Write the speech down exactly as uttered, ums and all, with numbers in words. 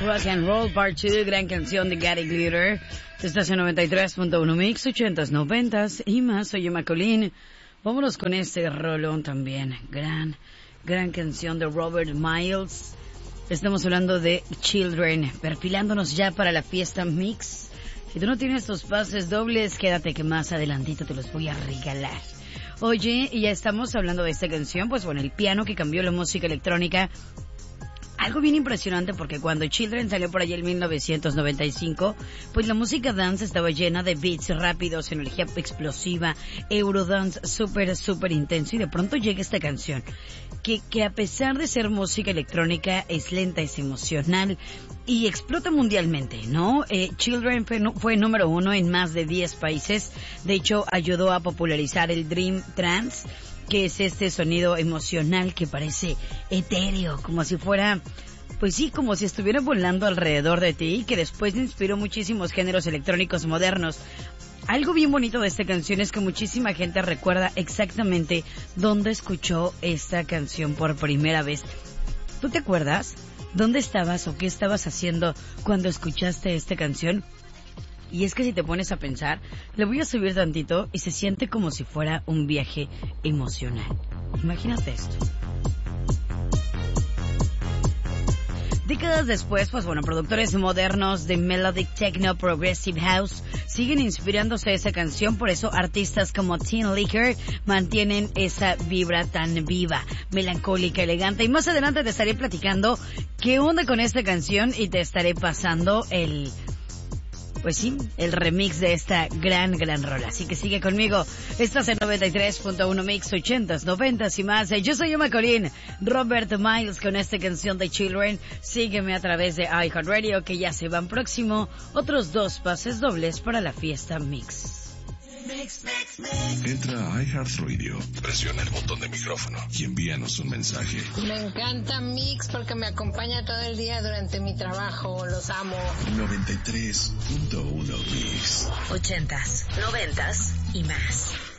Rock and Roll Part dos, gran canción de Gary Glitter. Estación noventa y tres punto uno Mix, ochentas, noventas y más. Soy Emma Colín. Vámonos con este rolón también. Gran, gran canción de Robert Miles. Estamos hablando de Children, perfilándonos ya para la fiesta Mix. Si tú no tienes tus pases dobles, quédate que más adelantito te los voy a regalar. Oye, y ya estamos hablando de esta canción, pues bueno, el piano que cambió la música electrónica. Algo bien impresionante porque cuando Children salió por allá en mil novecientos noventa y cinco, pues la música dance estaba llena de beats rápidos, energía explosiva, eurodance súper, súper intenso, y de pronto llega esta canción que, que a pesar de ser música electrónica es lenta, es emocional y explota mundialmente, ¿no? Eh, Children fue, fue número uno en más de diez países. De hecho, ayudó a popularizar el Dream Trance, que es este sonido emocional que parece etéreo, como si fuera, pues sí, como si estuviera volando alrededor de ti, que después inspiró muchísimos géneros electrónicos modernos. Algo bien bonito de esta canción es que muchísima gente recuerda exactamente dónde escuchó esta canción por primera vez. ¿Tú te acuerdas? ¿Dónde estabas o qué estabas haciendo cuando escuchaste esta canción? Y es que si te pones a pensar, le voy a subir tantito y se siente como si fuera un viaje emocional. Imagínate esto. Décadas después, pues bueno, productores modernos de Melodic Techno Progressive House siguen inspirándose de esa canción, por eso artistas como Teen Licker mantienen esa vibra tan viva, melancólica, elegante. Y más adelante te estaré platicando qué onda con esta canción y te estaré pasando el... Pues sí, el remix de esta gran, gran rola. Así que sigue conmigo. Estás en noventa y tres punto uno Mix, ochentas, noventas y más. Yo soy Emma Colín, Robert Miles con esta canción de Children. Sígueme a través de iHeartRadio, que ya se van próximo otros dos pases dobles para la fiesta Mix. Mix, mix, mix. Entra a iHeartRadio, presiona el botón de micrófono y envíanos un mensaje. Me encanta Mix porque me acompaña todo el día durante mi trabajo, los amo. noventa y tres punto uno Mix. Ochentas, noventas y más.